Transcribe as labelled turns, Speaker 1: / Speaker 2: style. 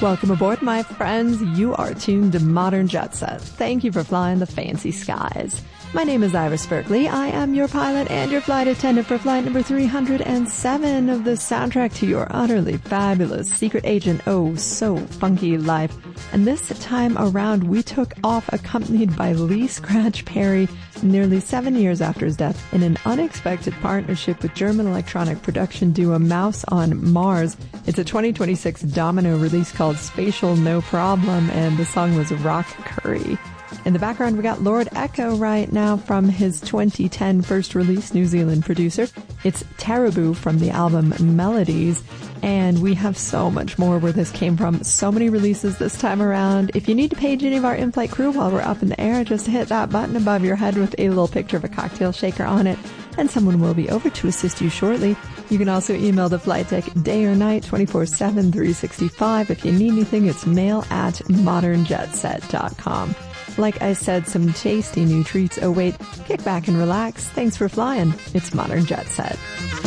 Speaker 1: Welcome aboard, my friends. You are tuned to Modern Jet Set. Thank you for flying the fancy skies. My name is Iris Berkeley. I am your pilot and your flight attendant for flight number 307 of the soundtrack to your utterly fabulous secret agent, oh so funky life. And this time around, we took off accompanied by Lee Scratch Perry nearly 7 years after his death in an unexpected partnership with German electronic production duo Mouse on Mars. It's a 2026 Domino release called Spatial No Problem, and the song was Rock Curry. In the background, we got Lord Echo right now from his 2010 first release, New Zealand producer. It's Taraboo from the album Melodies, and we have so much more where this came from. So many releases this time around. If you need to page any of our in-flight crew while we're up in the air, just hit that button above your head with a little picture of a cocktail shaker on it, and someone will be over to assist you shortly. You can also email the flight deck day or night, 24/7, 365. If you need anything, it's mail@modernjetset.com. Like I said, some tasty new treats await. Kick back and relax. Thanks for flying. It's Modern Jet Set.